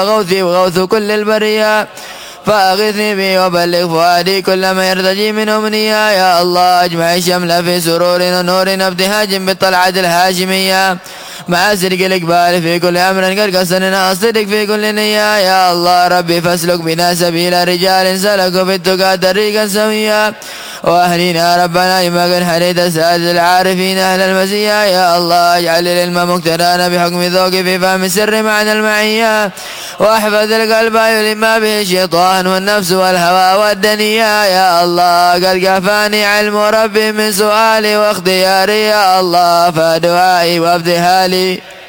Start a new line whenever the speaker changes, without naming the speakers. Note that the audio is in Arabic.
وغوثي وغوث كل البرية، فأغثني به وبلغ فؤادي كل ما يرتجي من أمنية. يا الله أجمع الشمل في سرور ونور ابتهاج بالطلعة الهاشمية، مع صدق الإقبال في كل أمر قد قصدنا الصدق في كل نية. يا الله ربي فاسلك بنا سبيل رجال سلكوا في التقى طريقا سويا، وأهلنا ربنا لما قد هديت سائد العارفين أهل المزية. يا الله اجعل العلم مقترانا بحكم ذوق في فهم السر معنى المعية، واحفظ القلب لما به الشيطان والنفس والهوى والدنيا. يا الله قد كفاني علم ربي من سؤالي واختياري، يا الله فدعائي وابتهالي